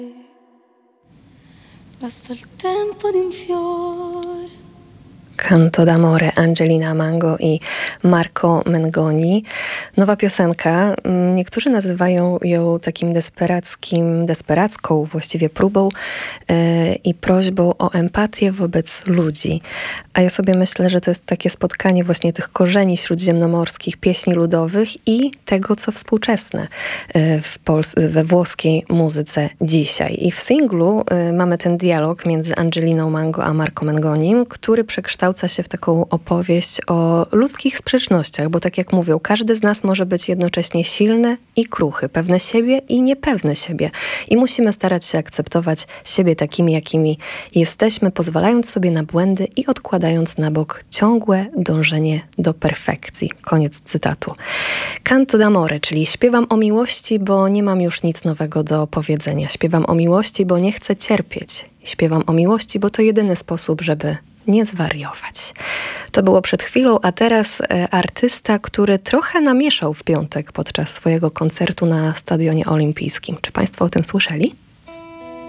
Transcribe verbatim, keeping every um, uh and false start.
Basta il tempo di un fiore. Canto d'amore, Angelina Mango i Marco Mengoni. Nowa piosenka. Niektórzy nazywają ją takim desperackim, desperacką właściwie próbą yy, i prośbą o empatię wobec ludzi. A ja sobie myślę, że to jest takie spotkanie właśnie tych korzeni śródziemnomorskich, pieśni ludowych i tego, co współczesne yy, w Pols- we włoskiej muzyce dzisiaj. I w singlu yy, mamy ten dialog między Angeliną Mango a Marco Mengonim, który przekształca się w taką opowieść o ludzkich sprzecznościach, bo tak jak mówią, każdy z nas może być jednocześnie silny i kruchy, pewny siebie i niepewny siebie. I musimy starać się akceptować siebie takimi, jakimi jesteśmy, pozwalając sobie na błędy i odkładając na bok ciągłe dążenie do perfekcji. Koniec cytatu. Canto d'amore, czyli śpiewam o miłości, bo nie mam już nic nowego do powiedzenia. Śpiewam o miłości, bo nie chcę cierpieć. Śpiewam o miłości, bo to jedyny sposób, żeby nie zwariować. To było przed chwilą, a teraz e, artysta, który trochę namieszał w piątek podczas swojego koncertu na Stadionie Olimpijskim. Czy Państwo o tym słyszeli?